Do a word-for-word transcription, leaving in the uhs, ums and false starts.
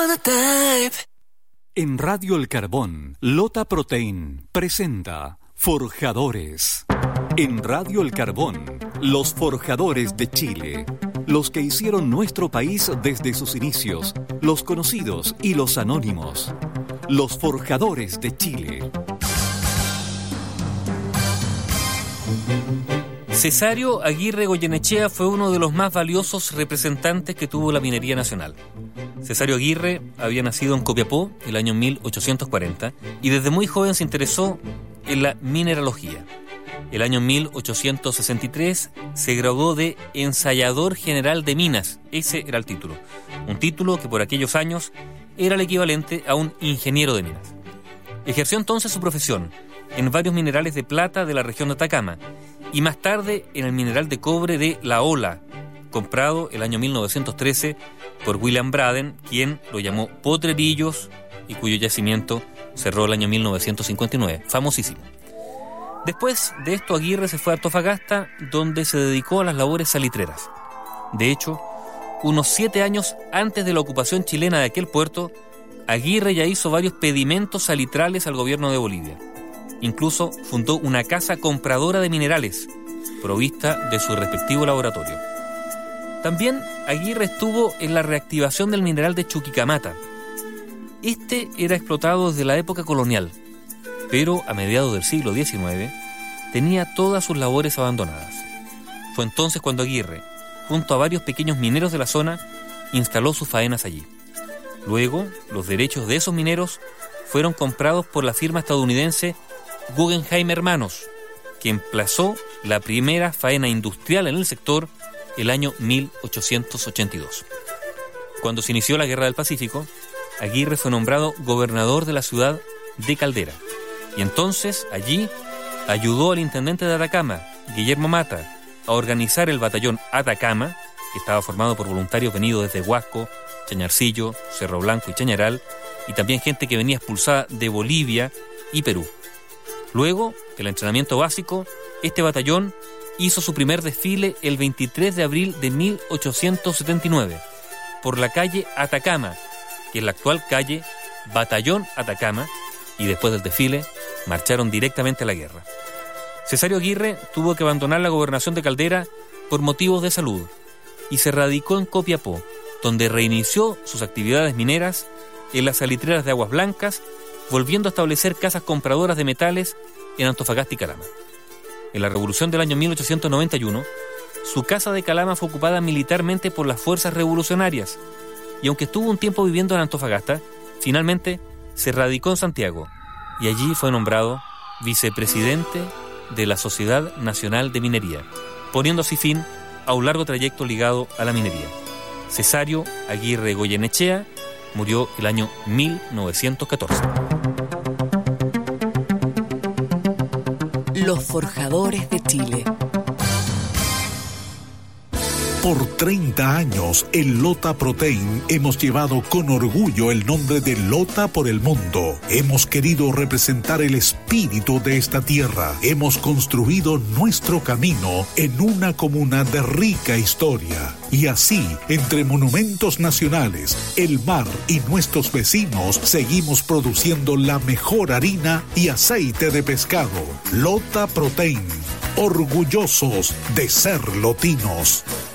En Radio El Carbón, Lota Protein presenta Forjadores. En Radio El Carbón, los forjadores de Chile. Los que hicieron nuestro país desde sus inicios, los conocidos y los anónimos. Los forjadores de Chile. Cesario Aguirre Goyenechea fue uno de los más valiosos representantes que tuvo la minería nacional. Cesario Aguirre había nacido en Copiapó el año mil ochocientos cuarenta y desde muy joven se interesó en la mineralogía. El año mil ochocientos sesenta y tres se graduó de ensayador general de minas, ese era el título, un título que por aquellos años era el equivalente a un ingeniero de minas. Ejerció entonces su profesión en varios minerales de plata de la región de Atacama y más tarde en el mineral de cobre de La Ola, comprado el año mil novecientos trece por William Braden, quien lo llamó Potrerillos y cuyo yacimiento cerró el año mil novecientos cincuenta y nueve, famosísimo. Después de esto, Aguirre se fue a Antofagasta, donde se dedicó a las labores salitreras. De hecho, unos siete años antes de la ocupación chilena de aquel puerto, Aguirre ya hizo varios pedimentos salitrales al gobierno de Bolivia. Incluso fundó una casa compradora de minerales, provista de su respectivo laboratorio. También Aguirre estuvo en la reactivación del mineral de Chuquicamata. Este era explotado desde la época colonial, pero a mediados del siglo diecinueve tenía todas sus labores abandonadas. Fue entonces cuando Aguirre, junto a varios pequeños mineros de la zona, instaló sus faenas allí. Luego, los derechos de esos mineros fueron comprados por la firma estadounidense Guggenheim Hermanos, que emplazó la primera faena industrial en el sector el año mil ochocientos ochenta y dos. Cuando se inició la Guerra del Pacífico, Aguirre fue nombrado gobernador de la ciudad de Caldera, y entonces allí ayudó al intendente de Atacama, Guillermo Mata, a organizar el batallón Atacama, que estaba formado por voluntarios venidos desde Huasco, Chañarcillo, Cerro Blanco y Chañaral, y también gente que venía expulsada de Bolivia y Perú. Luego del entrenamiento básico, este batallón hizo su primer desfile el veintitrés de abril de mil ochocientos setenta y nueve por la calle Atacama, que es la actual calle Batallón Atacama, y después del desfile marcharon directamente a la guerra. Cesario Aguirre tuvo que abandonar la gobernación de Caldera por motivos de salud y se radicó en Copiapó, donde reinició sus actividades mineras en las salitreras de Aguas Blancas, volviendo a establecer casas compradoras de metales en Antofagasta y Calama. En la revolución del año mil ochocientos noventa y uno, su casa de Calama fue ocupada militarmente por las fuerzas revolucionarias, y aunque estuvo un tiempo viviendo en Antofagasta, finalmente se radicó en Santiago, y allí fue nombrado vicepresidente de la Sociedad Nacional de Minería, poniendo así fin a un largo trayecto ligado a la minería. Cesario Aguirre Goyenechea murió el año mil novecientos catorce. Los forjadores de Chile. Por treinta años, en Lota Protein hemos llevado con orgullo el nombre de Lota por el mundo. Hemos querido representar el espíritu de esta tierra. Hemos construido nuestro camino en una comuna de rica historia. Y así, entre monumentos nacionales, el mar y nuestros vecinos, seguimos produciendo la mejor harina y aceite de pescado. Lota Protein, orgullosos de ser lotinos.